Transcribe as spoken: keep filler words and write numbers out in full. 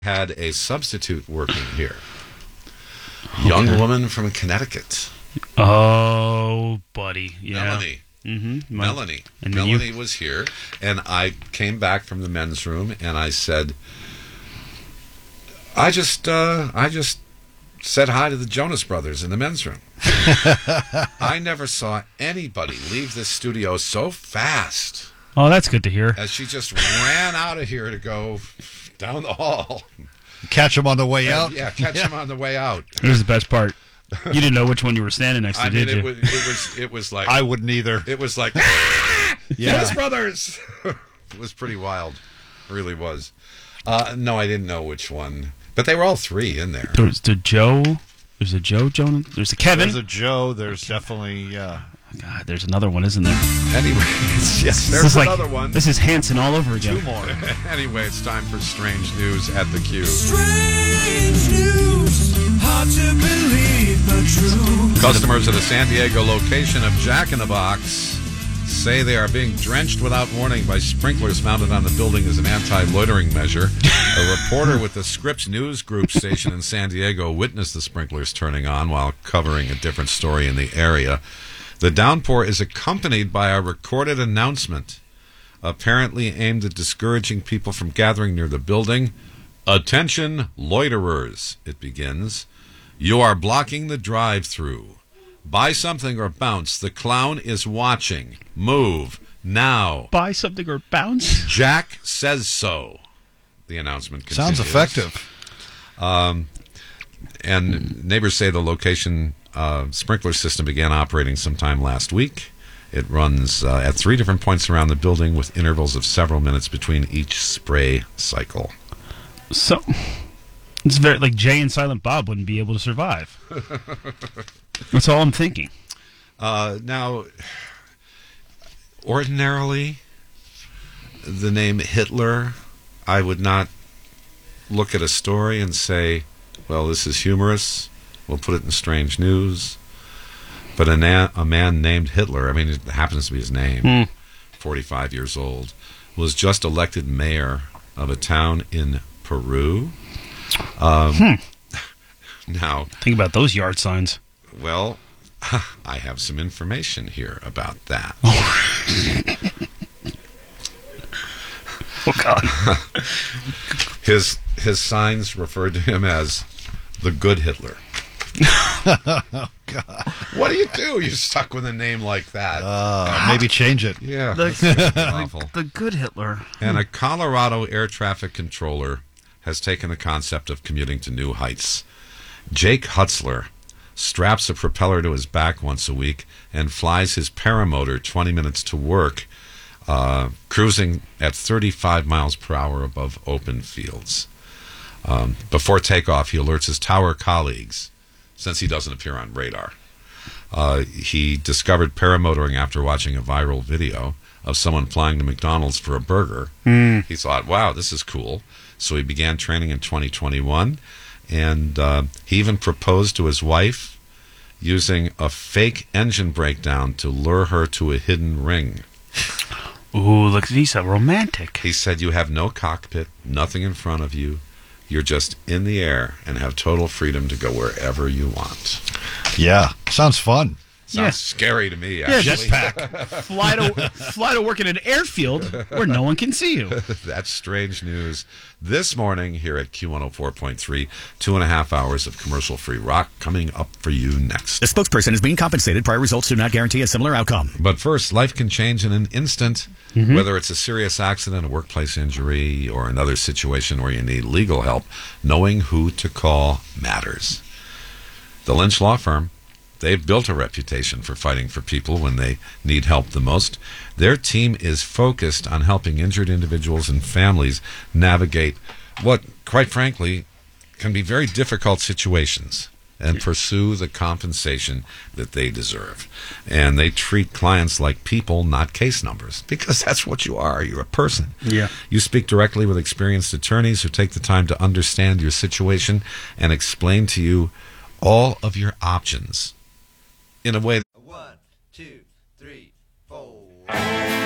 had a substitute working here. Young Okay. woman from Connecticut. Oh, buddy. Yeah. Melanie. Mm-hmm. Melanie. And then Melanie you- was here, and I came back from the men's room, and I said, I just, uh, I just said hi to the Jonas Brothers in the men's room. I never saw anybody leave this studio so fast Oh, that's good to hear. as she just ran out of here to go down the hall. Catch them on the way out. Yeah, catch him on the way out. Here's the best part. You didn't know which one you were standing next to, I mean, did it you? was, it was, it was like, I wouldn't either. it was like, ah, Yeah. Jonas Brothers. It was pretty wild. It really was. Uh, no, I didn't know which one, but they were all three in there. There's the Joe. There's a Joe Jonas. There's a Kevin. There's a Joe. There's definitely, uh, God, there's another one, isn't there? Anyway, yes, This there's is like- another one. This is Hanson all over again. two more. Anyway, it's time for Strange News at the Q. Strange news, hard to believe the truth. Customers at a San Diego location of Jack in the Box say they are being drenched without warning by sprinklers mounted on the building as an anti-loitering measure. A reporter with the Scripps News Group station in San Diego witnessed the sprinklers turning on while covering a different story in the area. The downpour is accompanied by a recorded announcement, apparently aimed at discouraging people from gathering near the building. Attention, loiterers, it begins. You are blocking the drive-through. Buy something or bounce. The clown is watching. Move now. Buy something or bounce. Jack says so. The announcement continues. Sounds effective. And neighbors say the location uh, sprinkler system began operating sometime last week. It runs uh, at three different points around the building with intervals of several minutes between each spray cycle. So it's very like Jay and Silent Bob wouldn't be able to survive. That's all I'm thinking. Uh, now, ordinarily, the name Hitler, I would not look at a story and say, well, this is humorous. We'll put it in Strange News. But a, na- a man named Hitler, I mean, it happens to be his name, Hmm. forty-five years old, was just elected mayor of a town in Peru. Um, Now, Think about those yard signs. well, I have some information here about that. Oh God. His his signs referred to him as the good Hitler. Oh, God. What do you do? You're stuck with a name like that. Uh, maybe change it. yeah, The, awful. the good Hitler. And a Colorado air traffic controller has taken the concept of commuting to new heights. Jake Hutzler straps a propeller to his back once a week and flies his paramotor twenty minutes to work, uh, cruising at thirty-five miles per hour above open fields. Um, before takeoff, he alerts his tower colleagues, since he doesn't appear on radar. Uh, he discovered paramotoring after watching a viral video of someone flying to McDonald's for a burger. Mm. He thought, wow, this is cool. So he began training in twenty twenty-one, and uh, he even proposed to his wife using a fake engine breakdown to lure her to a hidden ring. Ooh, look, he's a romantic. He said, you have no cockpit, nothing in front of you. You're just in the air and have total freedom to go wherever you want. Yeah. Sounds fun. Sounds Yeah. scary to me, Yeah, actually. Jetpack. Fly to fly to work in an airfield where no one can see you. That's Strange News this morning here at Q one oh four point three. Two and a half hours of commercial-free rock coming up for you next. The spokesperson is being compensated. Prior results do not guarantee a similar outcome. But first, life can change in an instant, whether it's a serious accident, a workplace injury, or another situation where you need legal help. Knowing who to call matters. The Lynch Law Firm, they've built a reputation for fighting for people when they need help the most. Their team is focused on helping injured individuals and families navigate what, quite frankly, can be very difficult situations and pursue the compensation that they deserve. And they treat clients like people, not case numbers, because that's what you are. You're a person. Yeah. You speak directly with experienced attorneys who take the time to understand your situation and explain to you all of your options in a way